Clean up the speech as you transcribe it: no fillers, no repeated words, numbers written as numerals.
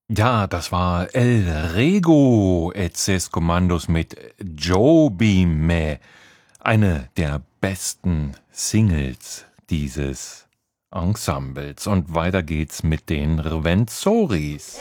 Ja, das war El Rego et ses Commandos mit Jobime, eine der besten Singles dieses Ensembles. Und weiter geht's mit den Revenzoris.